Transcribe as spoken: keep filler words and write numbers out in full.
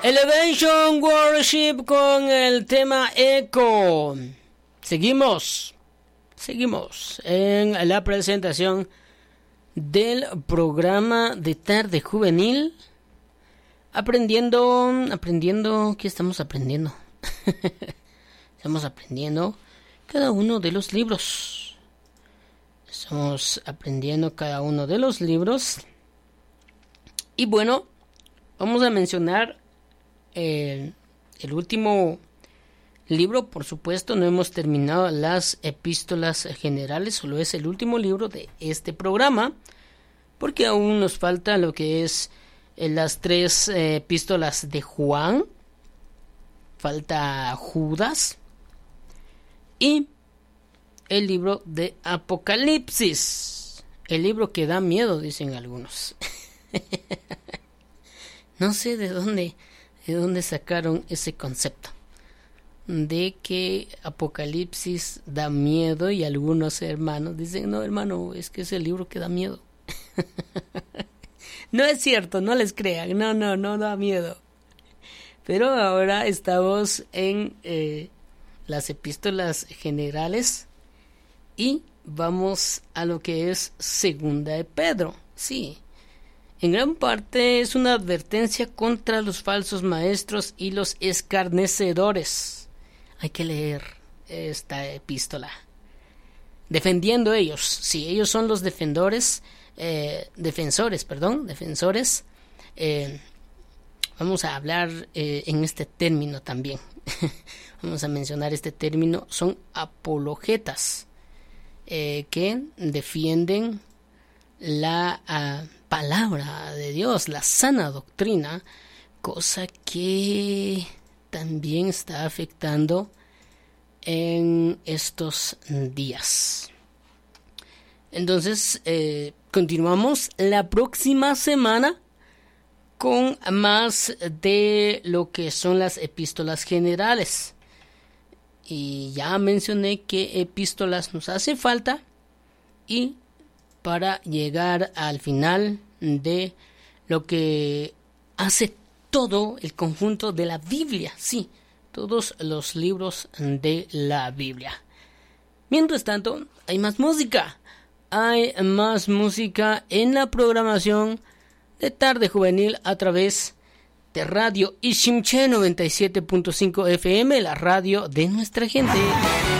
Elevation Worship con el tema Echo. Seguimos, seguimos en la presentación del programa de Tarde Juvenil. Aprendiendo, aprendiendo, ¿qué estamos aprendiendo? Estamos aprendiendo cada uno de los libros. Estamos aprendiendo cada uno de los libros. Y bueno, vamos a mencionar el, el último libro. Por supuesto, no hemos terminado las epístolas generales, solo es el último libro de este programa, porque aún nos falta lo que es eh, las tres eh, epístolas de Juan, falta Judas y el libro de Apocalipsis, el libro que da miedo, dicen algunos. No sé de dónde de dónde sacaron ese concepto de que Apocalipsis da miedo, y algunos hermanos dicen, no hermano, es que es el libro que da miedo. No es cierto, no les crean, no, no, no da miedo. Pero ahora estamos en eh, las epístolas generales y vamos a lo que es Segunda de Pedro. Sí, en gran parte es una advertencia contra los falsos maestros y los escarnecedores. Hay que leer esta epístola defendiendo ellos. Sí, ellos son los defensores, eh, defensores, perdón, defensores. Eh, vamos a hablar eh, en este término también. Vamos a mencionar este término. Son apologetas eh, que defienden la uh, palabra de Dios, la sana doctrina, cosa que también está afectando en estos días. Entonces, eh, continuamos la próxima semana con más de lo que son las epístolas generales. Y ya mencioné qué epístolas nos hace falta y para llegar al final de lo que hace todo el conjunto de la Biblia, sí, todos los libros de la Biblia. Mientras tanto, hay más música, hay más música en la programación de Tarde Juvenil a través de Radio Ishimche noventa y siete punto cinco F M, la radio de nuestra gente.